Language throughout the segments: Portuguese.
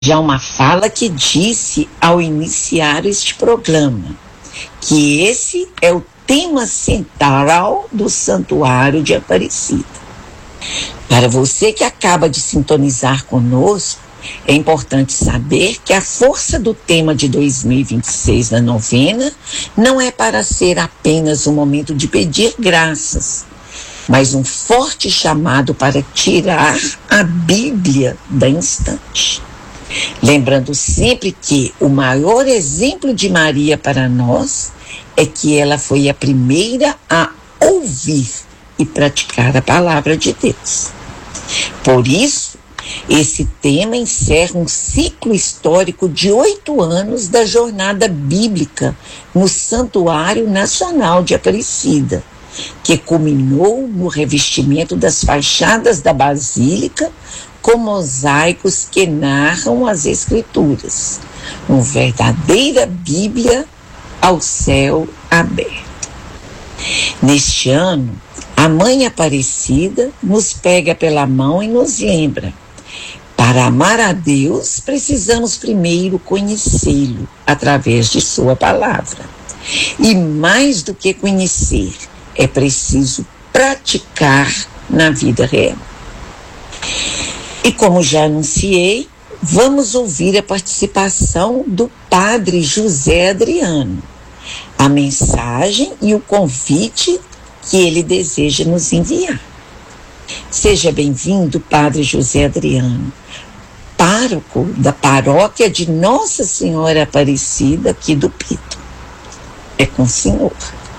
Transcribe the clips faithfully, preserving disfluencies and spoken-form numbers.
já uma fala que disse ao iniciar este programa, que esse é o tema central do Santuário de Aparecida. Para você que acaba de sintonizar conosco, é importante saber que a força do tema de dois mil e vinte e seis da novena não é para ser apenas um momento de pedir graças, mas um forte chamado para tirar a Bíblia da estante. Lembrando sempre que o maior exemplo de Maria para nós é que ela foi a primeira a ouvir e praticar a palavra de Deus. Por isso, esse tema encerra um ciclo histórico de oito anos da jornada bíblica no Santuário Nacional de Aparecida, que culminou no revestimento das fachadas da Basílica com mosaicos que narram as Escrituras, uma verdadeira Bíblia ao céu aberto. Neste ano, a Mãe Aparecida nos pega pela mão e nos lembra: para amar a Deus, precisamos primeiro conhecê-lo através de sua palavra. E mais do que conhecer, é preciso praticar na vida real. E como já anunciei, vamos ouvir a participação do Padre José Adriano, a mensagem e o convite que ele deseja nos enviar. Seja bem-vindo, Padre José Adriano, pároco da paróquia de Nossa Senhora Aparecida aqui do Pito. É com o senhor.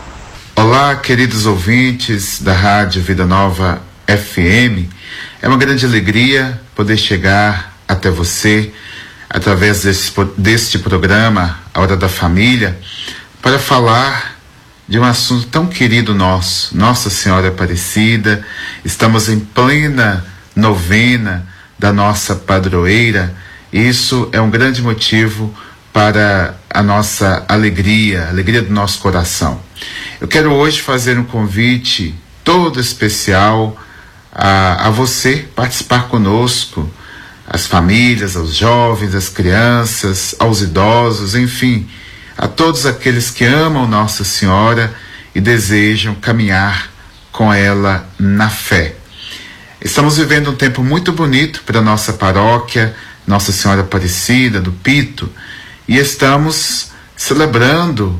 Olá, queridos ouvintes da Rádio Vida Nova F M. É uma grande alegria poder chegar até você através desse, deste programa, A Hora da Família, para falar de um assunto tão querido nosso, Nossa Senhora Aparecida. Estamos em plena novena da nossa padroeira, e isso é um grande motivo para a nossa alegria, a alegria do nosso coração. Eu quero hoje fazer um convite todo especial a, a você participar conosco, as famílias, aos jovens, às crianças, aos idosos, enfim, a todos aqueles que amam Nossa Senhora e desejam caminhar com ela na fé. Estamos vivendo um tempo muito bonito para a nossa paróquia, Nossa Senhora Aparecida, do Pito, e estamos celebrando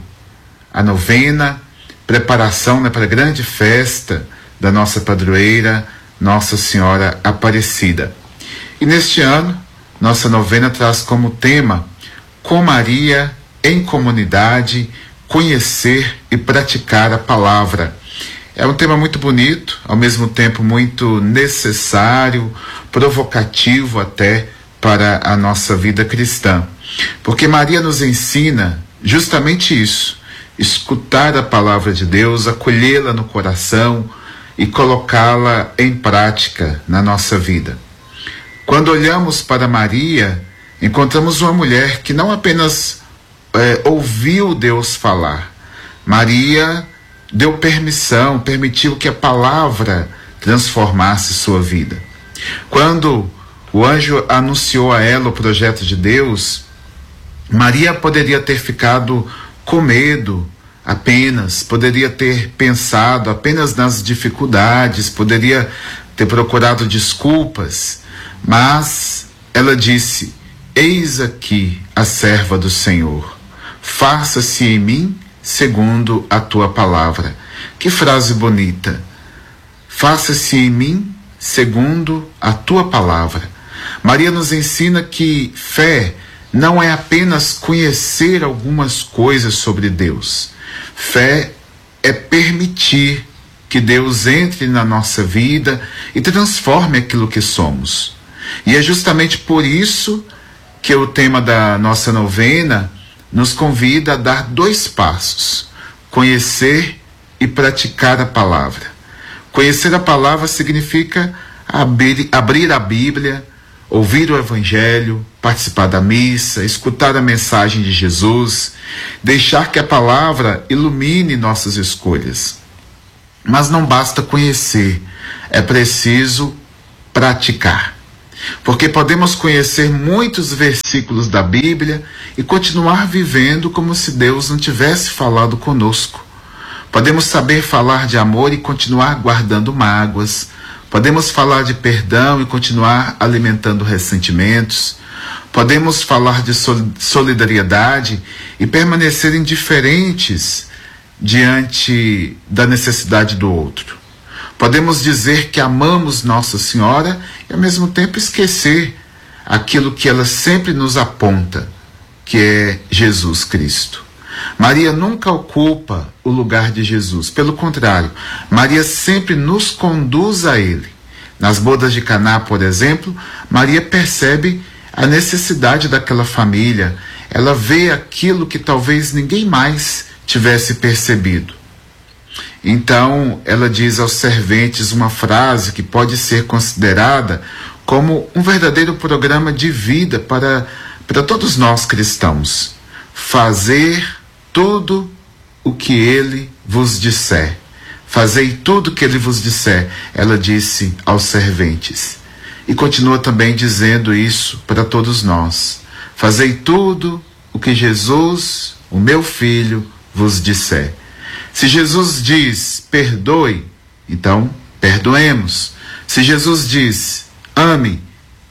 a novena, preparação, né, para a grande festa da nossa padroeira, Nossa Senhora Aparecida. E neste ano, nossa novena traz como tema: com Maria em comunidade, conhecer e praticar a palavra. É um tema muito bonito, ao mesmo tempo muito necessário, provocativo até para a nossa vida cristã. Porque Maria nos ensina justamente isso: escutar a palavra de Deus, acolhê-la no coração e colocá-la em prática na nossa vida. Quando olhamos para Maria, encontramos uma mulher que não apenas é, ouviu Deus falar. Maria deu permissão, permitiu que a palavra transformasse sua vida. Quando o anjo anunciou a ela o projeto de Deus, Maria poderia ter ficado com medo apenas, poderia ter pensado apenas nas dificuldades, poderia ter procurado desculpas, mas ela disse: eis aqui a serva do Senhor, faça-se em mim segundo a tua palavra. Que frase bonita! Faça-se em mim segundo a tua palavra. Maria nos ensina que fé não é apenas conhecer algumas coisas sobre Deus. Fé é permitir que Deus entre na nossa vida e transforme aquilo que somos. E é justamente por isso que o tema da nossa novena nos convida a dar dois passos: conhecer e praticar a palavra. Conhecer a palavra significa abrir, abrir a Bíblia, ouvir o Evangelho, participar da missa, escutar a mensagem de Jesus, deixar que a palavra ilumine nossas escolhas. Mas não basta conhecer, é preciso praticar. Porque podemos conhecer muitos versículos da Bíblia e continuar vivendo como se Deus não tivesse falado conosco. Podemos saber falar de amor e continuar guardando mágoas. Podemos falar de perdão e continuar alimentando ressentimentos. Podemos falar de solidariedade e permanecer indiferentes diante da necessidade do outro. Podemos dizer que amamos Nossa Senhora e ao mesmo tempo esquecer aquilo que ela sempre nos aponta, que é Jesus Cristo. Maria nunca ocupa o lugar de Jesus. Pelo contrário, Maria sempre nos conduz a Ele. Nas bodas de Caná, por exemplo, Maria percebe a necessidade daquela família. Ela vê aquilo que talvez ninguém mais tivesse percebido. Então, ela diz aos serventes uma frase que pode ser considerada como um verdadeiro programa de vida para, para todos nós cristãos. Fazer tudo o que ele vos disser. Fazei tudo o que ele vos disser, ela disse aos serventes. E continua também dizendo isso para todos nós. Fazei tudo o que Jesus, o meu filho, vos disser. Se Jesus diz, perdoe, então perdoemos. Se Jesus diz, ame,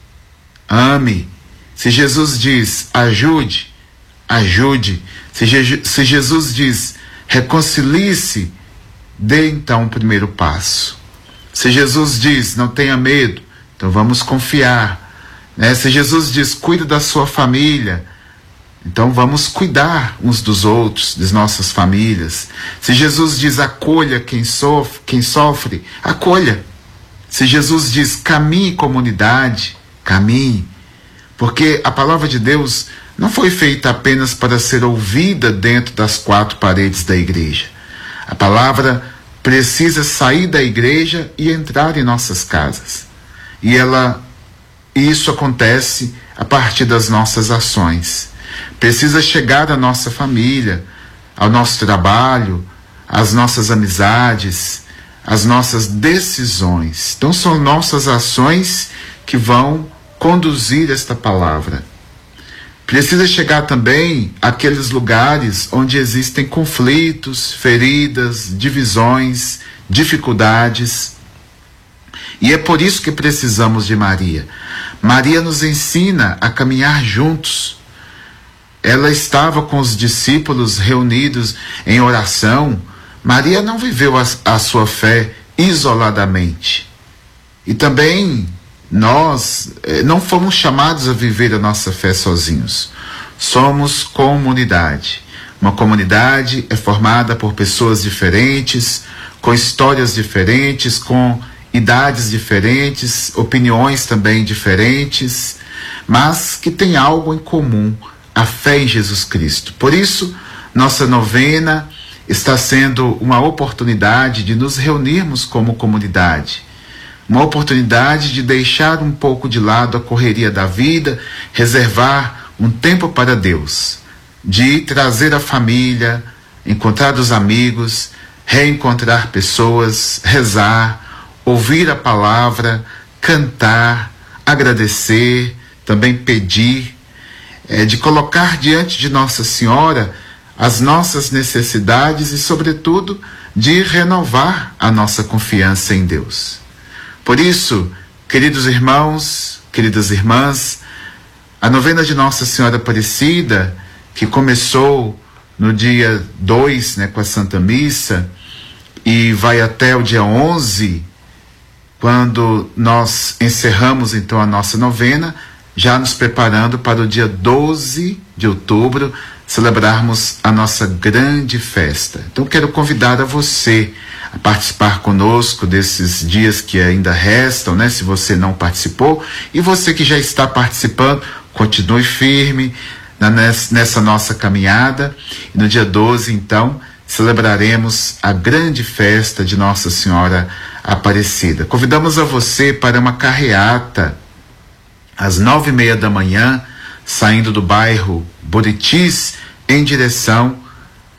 ame. Se Jesus diz, ajude, ajude. Se, Je- se Jesus diz, reconcilie-se, dê então o primeiro passo. Se Jesus diz, não tenha medo, então vamos confiar. Né? Se Jesus diz, cuide da sua família, então vamos cuidar uns dos outros, das nossas famílias. Se Jesus diz, acolha quem sofre, quem sofre, acolha. Se Jesus diz, caminhe em comunidade, caminhe. Porque a palavra de Deus não foi feita apenas para ser ouvida dentro das quatro paredes da igreja. A palavra precisa sair da igreja e entrar em nossas casas. E ela, isso acontece a partir das nossas ações. Precisa chegar à nossa família, ao nosso trabalho, às nossas amizades, às nossas decisões. Então são nossas ações que vão conduzir esta palavra. Precisa chegar também àqueles lugares onde existem conflitos, feridas, divisões, dificuldades. E é por isso que precisamos de Maria. Maria nos ensina a caminhar juntos. Ela estava com os discípulos reunidos em oração. Maria não viveu a, a sua fé isoladamente. E também nós eh, não fomos chamados a viver a nossa fé sozinhos. Somos comunidade. Uma comunidade é formada por pessoas diferentes, com histórias diferentes, com idades diferentes, opiniões também diferentes, mas que tem algo em comum: a fé em Jesus Cristo. Por isso, nossa novena está sendo uma oportunidade de nos reunirmos como comunidade. Uma oportunidade de deixar um pouco de lado a correria da vida, reservar um tempo para Deus, de trazer a família, encontrar os amigos, reencontrar pessoas, rezar, ouvir a palavra, cantar, agradecer, também pedir, é, de colocar diante de Nossa Senhora as nossas necessidades e, sobretudo, de renovar a nossa confiança em Deus. Por isso, queridos irmãos, queridas irmãs, a novena de Nossa Senhora Aparecida, que começou no dia dois, né, com a Santa Missa, e vai até o dia onze, quando nós encerramos então a nossa novena, já nos preparando para o dia doze de outubro, celebrarmos a nossa grande festa. Então quero convidar a você a participar conosco desses dias que ainda restam, né? Se você não participou, e você que já está participando, continue firme na, nessa nossa caminhada. E no dia doze, então, celebraremos a grande festa de Nossa Senhora Aparecida. Convidamos a você para uma carreata às nove e meia da manhã, saindo do bairro Buritis, em direção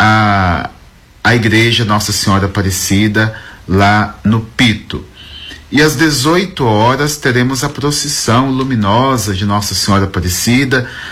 à, à igreja Nossa Senhora Aparecida, lá no Pito. E às dezoito horas teremos a procissão luminosa de Nossa Senhora Aparecida,